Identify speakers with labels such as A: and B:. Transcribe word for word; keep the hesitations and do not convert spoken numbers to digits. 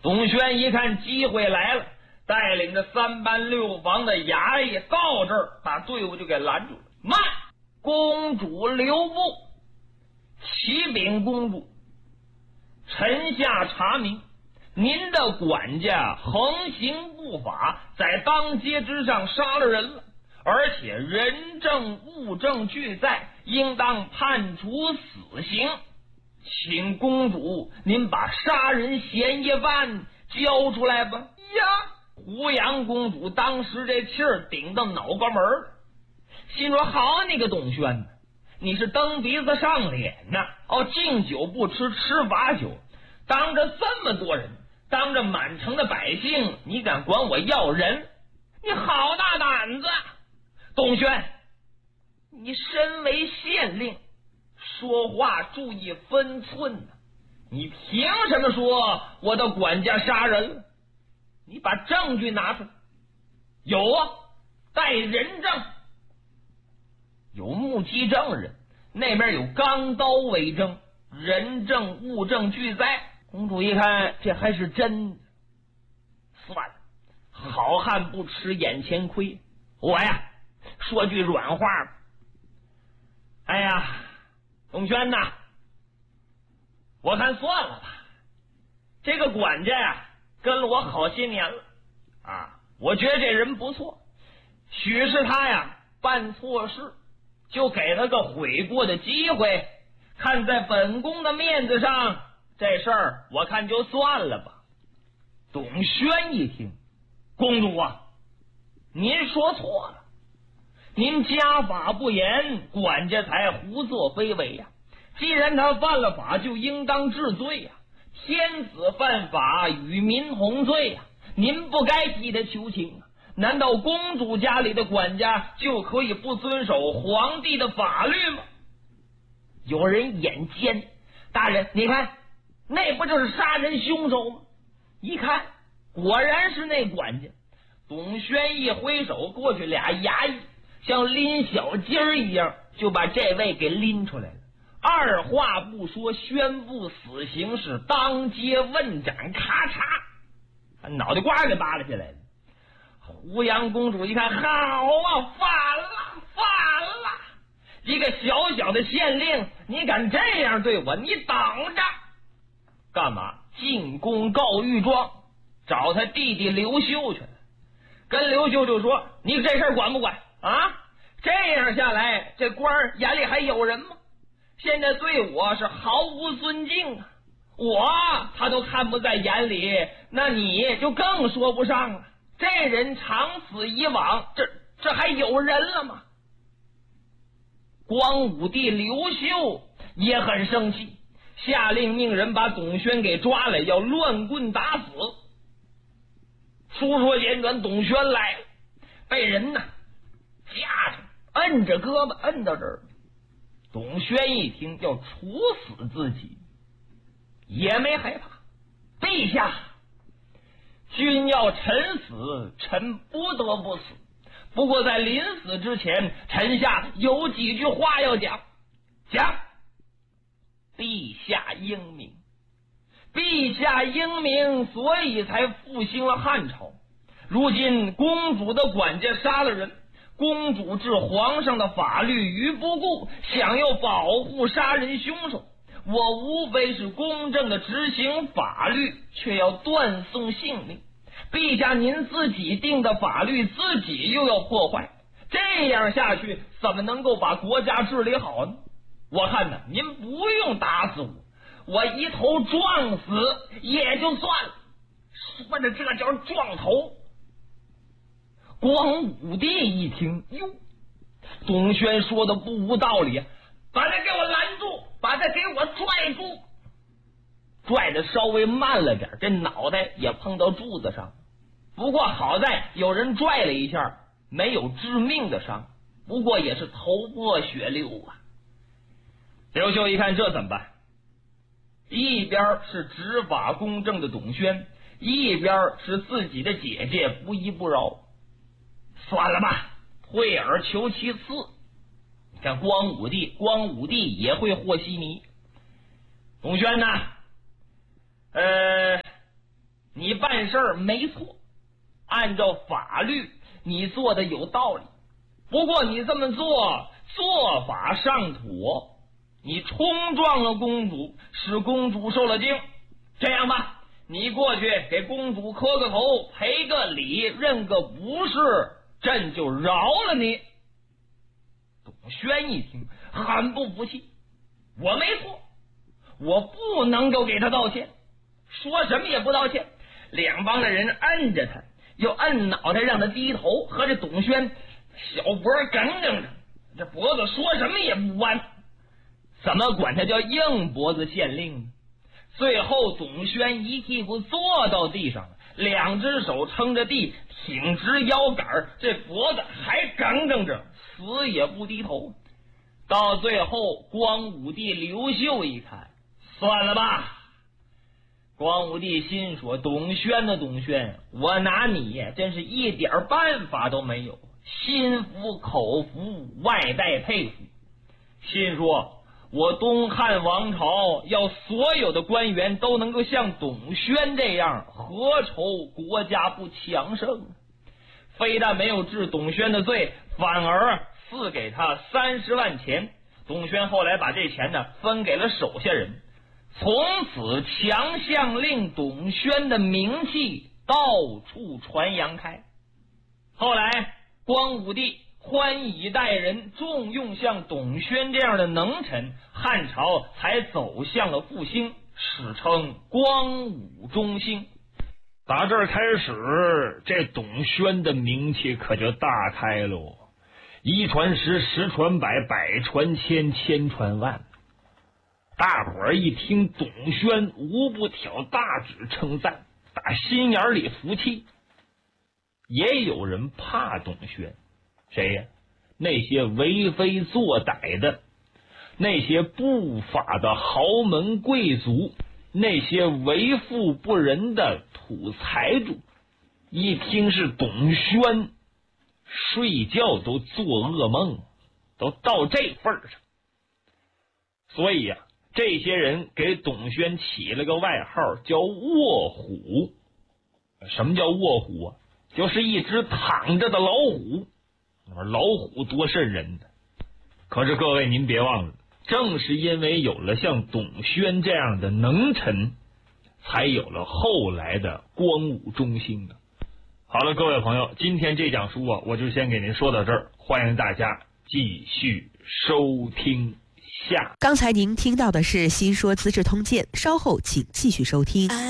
A: 董宣一看机会来了，带领着三班六房的衙役到这儿，把队伍就给拦住了。慢！公主留步，启禀公主，臣下查明，您的管家横行不法，在当街之上杀了人了，而且人证物证俱在，应当判处死刑。请公主您把杀人嫌疑犯交出来吧。呀，胡杨公主当时这气儿顶到脑瓜门了，心说好你个董宣，你是蹬鼻子上脸呐！哦，敬酒不吃吃罚酒，当着这么多人，当着满城的百姓，你敢管我要人？你好大胆子！董宣，你身为县令，说话注意分寸呢。你凭什么说我的管家杀人了？你把证据拿出来。有啊，带人证，有目击证人，那边有钢刀为证，人证物证俱在。公主一看这还是真的，算了，好汉不吃眼前亏，我呀说句软话吧。哎呀，董宣呐，我看算了吧，这个管家呀跟了我好些年了啊，我觉得这人不错，许是他呀办错事，就给他个悔过的机会，看在本宫的面子上，这事儿我看就算了吧。董宣一听，公主啊，您说错了，您家法不严，管家才胡作非为呀、啊。既然他犯了法，就应当治罪呀、啊。天子犯法，与民同罪呀、啊。您不该替他求情啊！难道公主家里的管家就可以不遵守皇帝的法律吗？有人眼尖，大人，你看，那不就是杀人凶手吗？一看，果然是那管家。董宣一挥手，过去俩衙役像拎小鸡儿一样，就把这位给拎出来了。二话不说，宣布死刑是当街问斩，咔嚓，脑袋瓜给扒拉下来了。胡杨公主一看，好啊，反了，反了！一个小小的县令，你敢这样对我？你等着！干嘛？进宫告御状，找他弟弟刘秀去了。跟刘秀就说：“你这事儿管不管啊？这样下来，这官儿眼里还有人吗？现在对我是毫无尊敬啊！我他都看不在眼里，那你就更说不上了。这人长此以往，这这还有人了吗？”光武帝刘秀也很生气，下令命人把董宣给抓来，要乱棍打死。书说简短，董宣来了，被人呢夹着摁着胳膊摁到这儿。董宣一听要处死自己，也没害怕。陛下，君要臣死，臣不得不死。不过在临死之前，臣下有几句话要讲。讲。陛下英明，陛下英明，所以才复兴了汉朝。如今公主的管家杀了人，公主置皇上的法律于不顾，想要保护杀人凶手，我无非是公正的执行法律，却要断送性命。陛下您自己定的法律自己又要破坏，这样下去怎么能够把国家治理好呢？我看呢，您不用打死我，我一头撞死也就算了。说着这叫撞头。光武帝一听，哟，董宣说的不无道理，把他给我拦住，把他给我拽住。拽的稍微慢了点，这脑袋也碰到柱子上，不过好在有人拽了一下，没有致命的伤，不过也是头破血流啊。刘秀一看这怎么办？一边是执法公正的董宣，一边是自己的姐姐不依不饶，算了吧，退而求其次。你看光武帝，光武帝也会和稀泥。董宣呢，呃，你办事儿没错，按照法律你做的有道理，不过你这么做做法尚妥，你冲撞了公主，使公主受了惊。这样吧，你过去给公主磕个头，赔个礼，认个不是，朕就饶了你。董宣一听很不服气，我没错，我不能够给他道歉，说什么也不道歉。两帮的人摁着他，又摁脑袋让他低头，和这董宣小脖梗梗着，这脖子说什么也不弯，怎么管他叫硬脖子县令呢？最后董宣一屁股坐到地上了，两只手撑着地，挺直腰杆，这脖子还梗梗着，死也不低头。到最后光武帝刘秀一看，算了吧。光武帝心说，董宣的董宣，我拿你真是一点办法都没有，心服口服，外带佩服。心说，我东汉王朝要所有的官员都能够像董宣这样，何愁国家不强盛？非但没有治董宣的罪，反而赐给他三十万钱。董宣后来把这钱呢分给了手下人，从此强项令董宣的名气到处传扬开。后来光武帝宽以待人，重用像董宣这样的能臣，汉朝才走向了复兴，史称光武中兴。
B: 打这儿开始，这董宣的名气可就大开喽，一传十，十传百，百传千，千传万。大伙儿一听董宣，无不挑大指称赞，打心眼里服气。也有人怕董宣，谁呀？那些为非作歹的，那些不法的豪门贵族，那些为富不仁的土财主，一听是董宣，睡觉都做噩梦，都到这份上。所以呀、啊，这些人给董宣起了个外号叫卧虎。什么叫卧虎啊？就是一只躺着的老虎。老虎多瘆人的。可是各位您别忘了，正是因为有了像董宣这样的能臣，才有了后来的光武中兴的。好了，各位朋友，今天这讲书啊，我就先给您说到这儿，欢迎大家继续收听下。
C: 刚才您听到的是《新说资治通鉴》，稍后请继续收听。